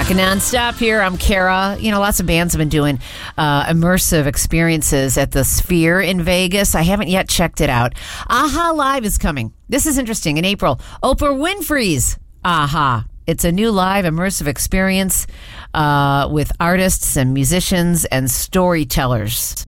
Rockin' nonstop here. I'm Kara. You know, lots of bands have been doing immersive experiences at the Sphere in Vegas. I haven't yet checked it out. Aha Live is coming. This is interesting. In April, Oprah Winfrey's Aha. It's a new live immersive experience with artists and musicians and storytellers.